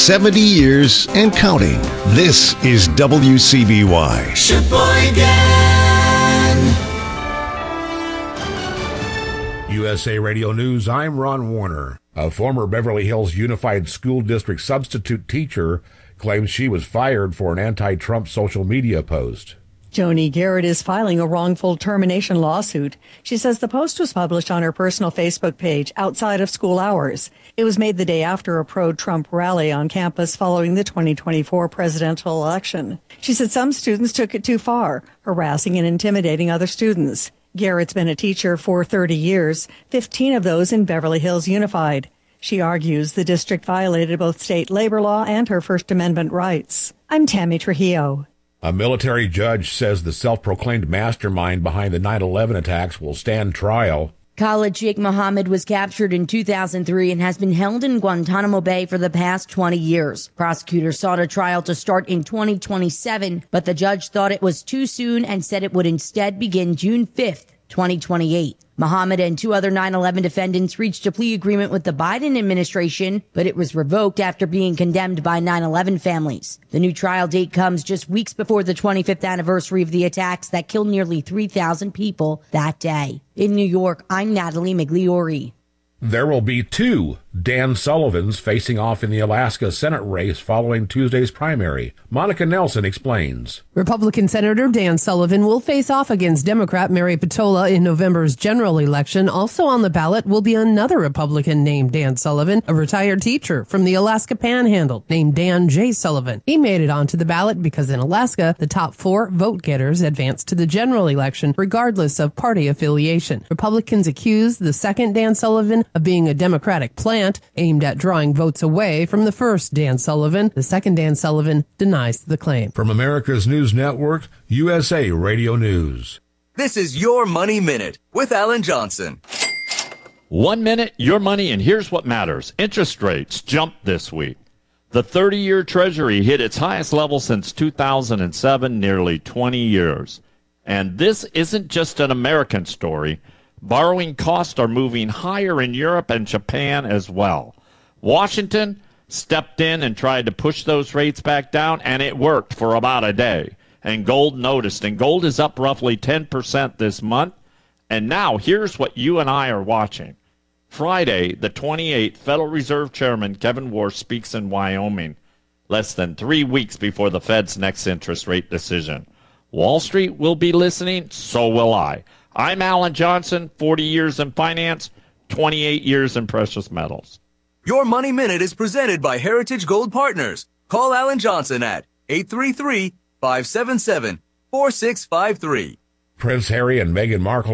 70 years and counting. This is WCBY. USA Radio News, I'm Ron Warner. A former Beverly Hills Unified School District substitute teacher claims she was fired for an anti-Trump social media post. Joni Garrett is filing a wrongful termination lawsuit. She says the post was published on her personal Facebook page outside of school hours. It was made the day after a pro-Trump rally on campus following the 2024 presidential election. She said some students took it too far, harassing and intimidating other students. Garrett's been a teacher for 30 years, 15 of those in Beverly Hills Unified. She argues the district violated both state labor law and her First Amendment rights. I'm Tammy Trujillo. A military judge says the self-proclaimed mastermind behind the 9/11 attacks will stand trial. Khalid Sheikh Mohammed was captured in 2003 and has been held in Guantanamo Bay for the past 20 years. Prosecutors sought a trial to start in 2027, but the judge thought it was too soon and said it would instead begin June 5th, 2028. Mohammed and two other 9/11 defendants reached a plea agreement with the Biden administration, but it was revoked after being condemned by 9/11 families. The new trial date comes just weeks before the 25th anniversary of the attacks that killed nearly 3,000 people that day. In New York, I'm Natalie Migliori. There will be two Dan Sullivans facing off in the Alaska Senate race following Tuesday's primary. Monica Nelson explains. Republican Senator Dan Sullivan will face off against Democrat Mary Petola in November's general election. Also on the ballot will be another Republican named Dan Sullivan, a retired teacher from the Alaska Panhandle named Dan J. Sullivan. He made it onto the ballot because in Alaska, the top 4 vote-getters advance to the general election regardless of party affiliation. Republicans accuse the second Dan Sullivan of being a Democratic plant aimed at drawing votes away from the first Dan Sullivan. The second Dan Sullivan denies the claim. From America's News Network, USA Radio News. This is Your Money Minute with Alan Johnson. 1 minute, your money, and here's what matters. Interest rates jumped this week. The 30-year Treasury hit its highest level since 2007, nearly 20 years. And this isn't just an American story. Borrowing costs are moving higher in Europe and Japan as well. Washington stepped in and tried to push those rates back down, and it worked for about a day. And gold noticed, and gold is up roughly 10% this month. And now here's what you and I are watching. Friday, the 28th, Federal Reserve Chairman Kevin Warsh speaks in Wyoming, less than 3 weeks before the Fed's next interest rate decision. Wall Street will be listening, so will I. I'm Alan Johnson, 40 years in finance, 28 years in precious metals. Your Money Minute is presented by Heritage Gold Partners. Call Alan Johnson at 833-577-4653. Prince Harry and Meghan Markle